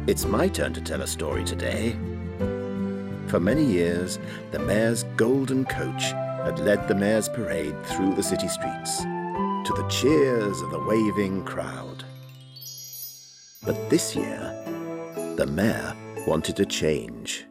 It's my turn to tell a story today. For many years, the mayor's golden coach had led the mayor's parade through the city streets to the cheers of the waving crowd. But this year, the mayor wanted a change.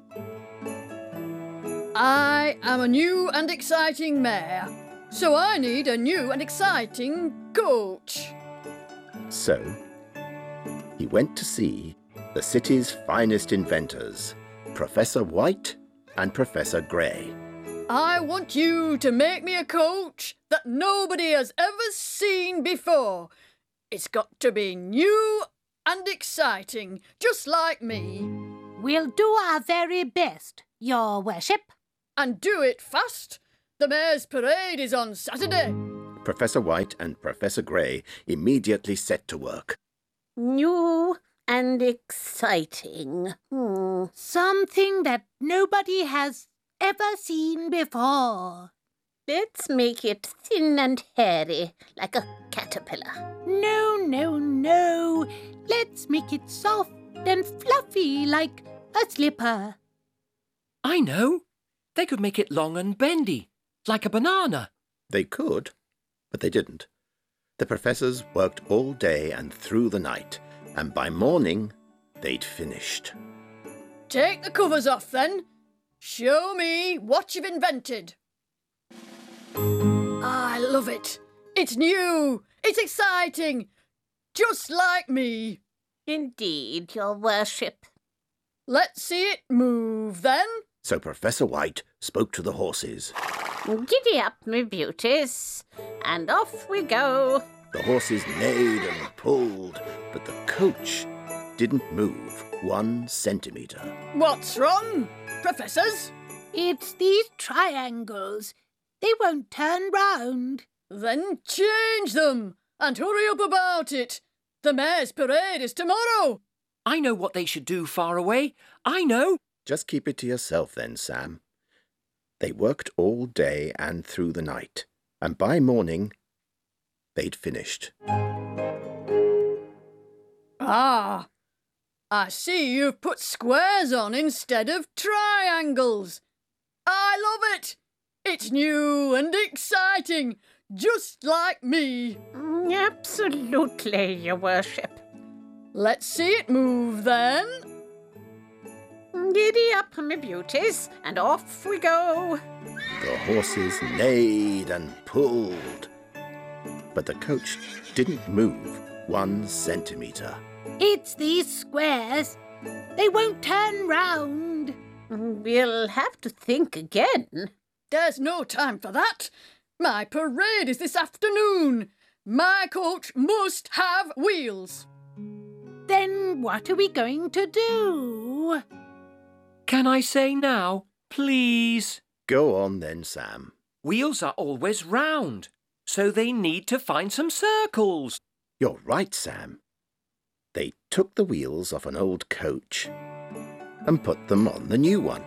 I am a new and exciting mayor, so I need a new and exciting coach. So, he went to see the city's finest inventors, Professor White and Professor Grey. I want you to make me a coach that nobody has ever seen before. It's got to be new and exciting, just like me. We'll do our very best, Your Worship. And do it fast. The mayor's parade is on Saturday. Professor White and Professor Grey immediately set to work. New and exciting. Something that nobody has ever seen before. Let's make it thin and hairy, like a caterpillar. No, no, no. Let's make it soft and fluffy like a slipper. I know. They could make it long and bendy, like a banana. They could, but they didn't. The professors worked all day and through the night, and by morning, they'd finished. Take the covers off, then. Show me what you've invented. I love it. It's new. It's exciting. Just like me. Indeed, Your Worship. Let's see it move, then. So Professor White spoke to the horses. Giddy up, me beauties, and off we go. The horses neighed and pulled, but the coach didn't move 1 centimetre. What's wrong, professors? It's these triangles. They won't turn round. Then change them and hurry up about it. The mayor's parade is tomorrow. I know what they should do, Far Away. I know. Just keep it to yourself then, Sam. They worked all day and through the night, and by morning, they'd finished. Ah, I see you've put squares on instead of triangles. I love it. It's new and exciting, just like me. Absolutely, Your Worship. Let's see it move, then. Giddy up, me beauties, and off we go. The horses neighed and pulled, but the coach didn't move 1 centimetre. It's these squares. They won't turn round. We'll have to think again. There's no time for that. My parade is this afternoon. My coach must have wheels. Then what are we going to do? Can I say now, please? Go on then, Sam. Wheels are always round, so they need to find some circles. You're right, Sam. They took the wheels off an old coach and put them on the new one.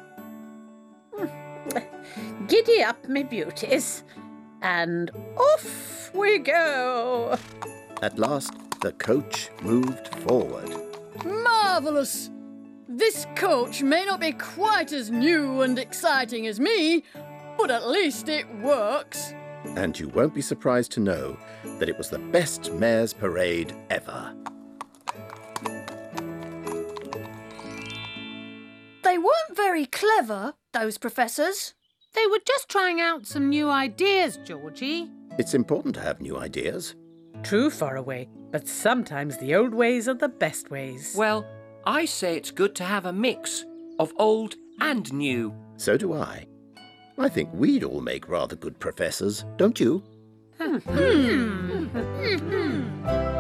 Giddy up, me beauties, and off we go. At last, the coach moved forward. Marvellous! This coach may not be quite as new and exciting as me, but at least it works. And you won't be surprised to know that it was the best mayor's parade ever. They weren't very clever, those professors. They were just trying out some new ideas, Georgie. It's important to have new ideas. True, Far Away, but sometimes the old ways are the best ways. Well, I say it's good to have a mix of old and new. So do I. I think we'd all make rather good professors, don't you?